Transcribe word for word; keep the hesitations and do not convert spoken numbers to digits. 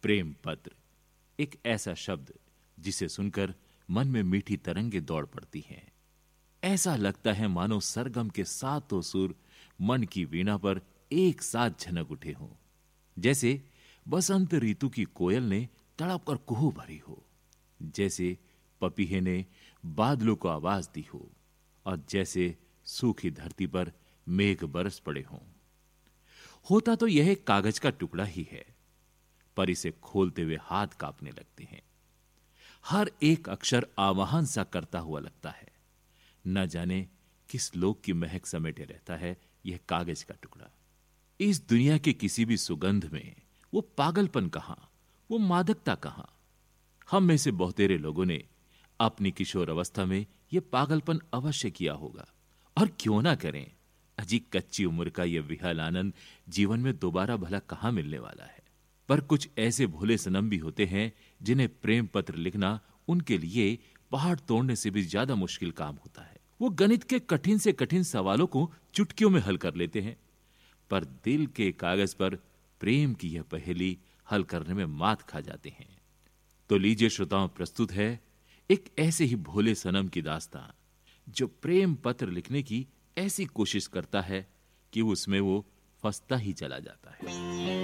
प्रेम पत्र एक ऐसा शब्द जिसे सुनकर मन में मीठी तरंगे दौड़ पड़ती हैं। ऐसा लगता है मानो सरगम के सातों सुर मन की वीणा पर एक साथ झनक उठे हों, जैसे बसंत ऋतु की कोयल ने तड़प कर कुहू भरी हो, जैसे पपीहे ने बादलों को आवाज दी हो, और जैसे सूखी धरती पर मेघ बरस पड़े हों। होता तो यह एक कागज का टुकड़ा ही है, पर इसे खोलते हुए हाथ कांपने लगते हैं। हर एक अक्षर आवाहन सा करता हुआ लगता है। न जाने किस लोक की महक समेटे रहता है यह कागज का टुकड़ा। इस दुनिया की किसी भी सुगंध में वो पागलपन कहां, वो मादकता कहां? हम में से बहुतेरे लोगों ने अपनी किशोर अवस्था में यह पागलपन अवश्य किया होगा, और क्यों ना करें। अजी कच्ची उम्र का यह विहल आनंद जीवन में दोबारा भला कहां मिलने वाला है। पर कुछ ऐसे भोले सनम भी होते हैं जिन्हें प्रेम पत्र लिखना उनके लिए पहाड़ तोड़ने से भी ज्यादा मुश्किल काम होता है। वो गणित के कठिन से कठिन सवालों को चुटकियों में हल कर लेते हैं, पर दिल के कागज पर प्रेम की यह पहेली हल करने में मात खा जाते हैं। तो लीजिए श्रोताओं, प्रस्तुत है एक ऐसे ही भोले सनम की दास्तां जो प्रेम पत्र लिखने की ऐसी कोशिश करता है कि उसमें वो फंसता ही चला जाता है।